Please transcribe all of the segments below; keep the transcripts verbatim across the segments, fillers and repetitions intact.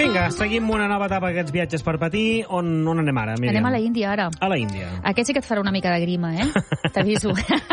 Vinga, seguim una nova etapa d'aquests viatges per patir. On, on anem ara, Míriam? Anem a la Índia, ara. A la Índia. Aquest sí que et farà una mica de grima, eh? T'aviso.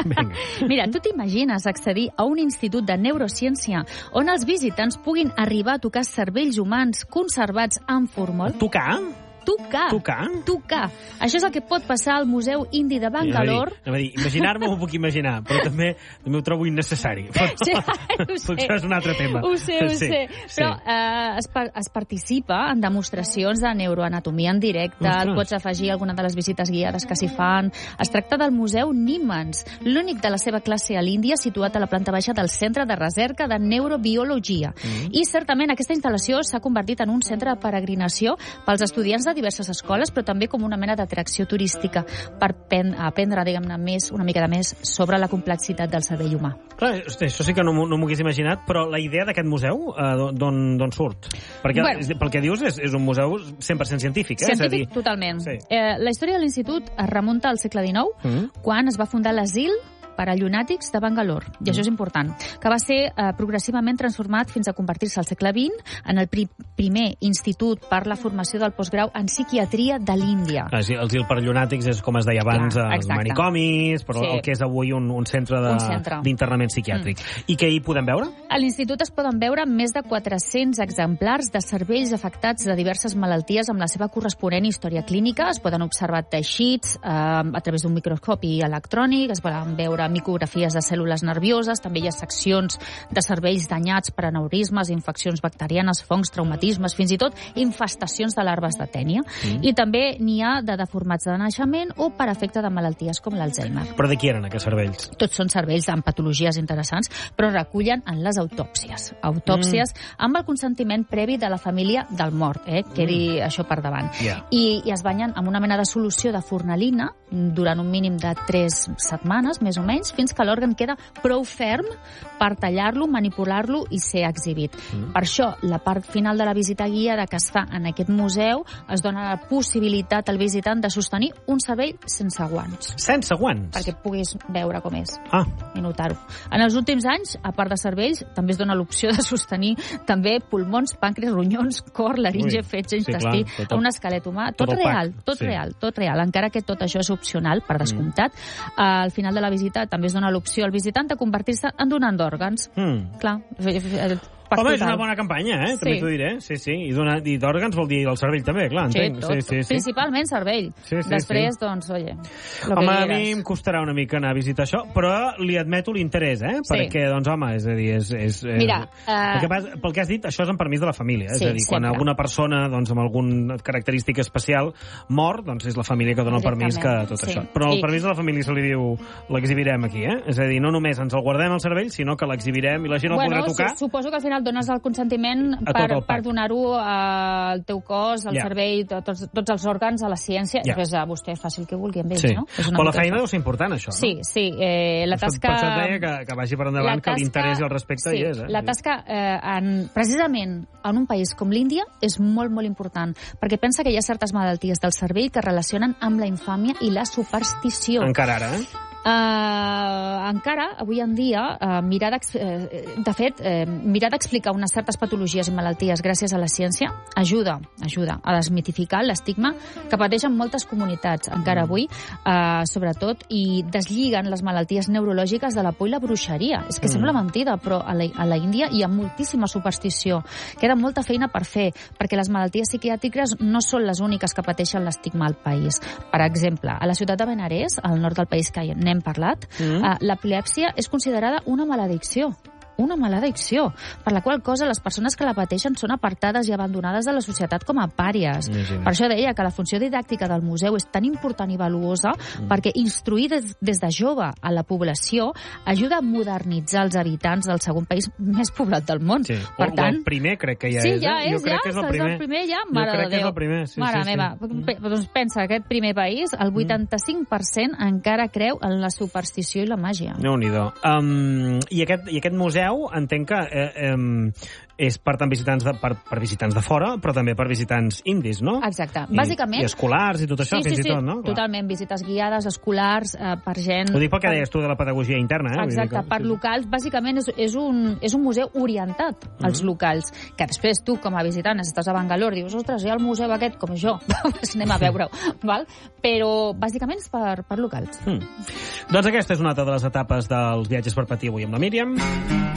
Mira, tu t'imagines accedir a un institut de neurociència on els visitants puguin arribar a tocar cervells humans conservats en formol? Tocar? Tocar. Tocar? Tocar. Això és el que pot passar al Museu Indi de Bangalore. Ja, dir, imaginar-me ho puc imaginar, però també, també ho trobo innecessari. Però, sí, ho sé. Això és un altre tema. Ho sé, ho sí, sé. Sí. Però eh, es, es participa en demostracions de neuroanatomia en directe, Ostres. et pots afegir alguna de les visites guiades que s'hi fan. Es tracta del Museu Nimmans, l'únic de la seva classe a l'Índia, situat a la planta baixa del Centre de Recerca de Neurobiologia. Mm. I certament aquesta instal·lació s'ha convertit en un centre de peregrinació pels estudiants de diverses escoles, però també com una mena d'atracció turística per aprendre, diguem-ne, més, una mica de més sobre la complexitat del cervell humà. Clar, hosti, això sí que no m'ho hagués imaginat, però la idea d'aquest museu, eh, d'on surt? Perquè bueno, pel que dius és, és un museu cent per cent científic, eh? Científic, és a dir... totalment. Sí. Eh, la història de l'institut es remunta al segle dinou, mm. quan es va fundar l'asil per a llunàtics de Bangalore, i això és important, que va ser eh, progressivament transformat fins a convertir-se al segle vint en el pri primer institut per la formació del postgrau en psiquiatria de l'Índia. Ah, sí, el Gil per llunàtics és, com es deia abans, Clar, els manicomis, però sí. el que és avui un, un centre d'internament psiquiàtric. Mm. I què hi podem veure? A l'institut es poden veure més de quatre-cents exemplars de cervells afectats de diverses malalties amb la seva corresponent història clínica. Es poden observar teixits eh, a través d'un microscopi electrònic, es poden veure micografies de cèl·lules nervioses, també hi ha seccions de cervells danyats per aneurismes, infeccions bacterianes, fongs, traumatismes, fins i tot infestacions de larves de tènia. Mm. I també n'hi ha de deformats de naixement o per efecte de malalties com l'Alzheimer. Però de qui eren aquests cervells? Tots són cervells amb patologies interessants, però recullen en les autòpsies. Autòpsies mm. amb el consentiment previ de la família del mort, eh? Quedi mm. això per davant. Yeah. I, I es banyen amb una mena de solució de fornalina durant un mínim de tres setmanes, més o menys, fins que l'òrgan queda prou ferm per tallar-lo, manipular-lo i ser exhibit. Mm. Per això, la part final de la visita guiada que es fa en aquest museu es dona la possibilitat al visitant de sostenir un cervell sense guants. Sense guants? Perquè puguis veure com és ah. i notar-ho. En els últims anys, a part de cervells, també es dona l'opció de sostenir també pulmons, pàncreas, ronyons, cor, laringe, fetge, intestí, sí, clar, tot, un esquelet humà. Tot, tot real, tot sí. real, tot real. Encara que tot això és opcional, per descomptat, mm. al final de la visita també es dona l'opció al visitant de convertir-se en donant d'òrgans. Mm. Clar, Home, és una bona campanya, eh? Sí. També t'ho diré. Sí, sí. I d'òrgans vol dir el cervell també, clar, entenc. Sí, tot. Sí, sí, sí. Principalment cervell. Sí, sí, Després, sí. doncs, oye, lo home, que a mi em costarà una mica anar a visitar això, però li admeto l'interès, eh? Sí. Perquè, doncs, home, és a dir, és... és Mira... Uh... El que passa, pel que has dit, això és en permís de la família. Eh? Sí, és a dir, quan sempre. alguna persona, doncs, amb alguna característica especial mor, doncs és la família que dona el permís que tot sí. això. Però el I... permís de la família se li diu l'exhibirem aquí, eh? És a dir, no només ens el guardem al cervell, sinó que l'exhibirem i la gent el bueno, podrà tocar. Sí, suposo que al final dones el consentiment per, per donar-ho al teu cos, al yeah. cervell, tots, tots els òrgans, a la ciència, yeah. després a vostè faci el que vulgui amb ells, sí. no? Però la feina deu ser important, això, no? Sí, sí. Eh, la tasca... Per això et deia que, que vagi per endavant, tasca... que l'interès i el respecte sí, hi és. Eh? La tasca, eh, en, precisament en un país com l'Índia, és molt, molt important, perquè pensa que hi ha certes malalties del cervell que relacionen amb la infàmia i la superstició. Encara ara, eh? Uh, encara, avui en dia, uh, mirar uh, de fet, uh, mirar d'explicar unes certes patologies i malalties gràcies a la ciència ajuda, ajuda a desmitificar l'estigma que pateixen moltes comunitats encara avui, uh, sobretot, i deslliguen les malalties neurològiques de la por i la bruixeria. És que mm. sembla mentida, però a la, a la Índia hi ha moltíssima superstició. Queda molta feina per fer, perquè les malalties psiquiàtriques no són les úniques que pateixen l'estigma al país. Per exemple, a la ciutat de Benarés, al nord del país que n'hem parlat, mm. uh, l'epilèpsia és considerada una maledicció. Una maledicció, per la qual cosa les persones que la pateixen són apartades i abandonades de la societat com a pàries. Imagina. Per això deia que la funció didàctica del museu és tan important i valuosa mm. perquè instruir des, des de jove a la població ajuda a modernitzar els habitants del segon país més poblat del món. Sí. Per o, tant, o el primer crec que ja sí, és. Ja eh? és, jo crec ja, que és el primer. el primer ja, mare jo crec de Déu. Que és el primer. Sí, mare sí, meva. Sí. Doncs pensa, aquest primer país, el vuitanta-cinc per cent encara creu en la superstició i la màgia. Déu-n'hi-do. Um, i, aquest, I aquest museu, entenc que Eh, eh, és per tant visitants de, per, per visitants de fora, però també per visitants indis, no? Exacte. I, Bàsicament... I escolars i tot això, sí, fins sí, sí, i tot, no? Clar. Totalment. Visites guiades, escolars, eh, per gent... Ho dic perquè deies tu de la pedagogia interna, eh? Exacte, que... per locals, bàsicament és, és, un, és un museu orientat als mm. locals, que després tu, com a visitant, estàs a Bangalore, dius, ostres, hi ha el museu aquest, com jo, pues anem a veure-ho, val? Però bàsicament és per, per locals. Mm. Doncs aquesta és una altra de les etapes dels viatges per patir avui amb la Míriam.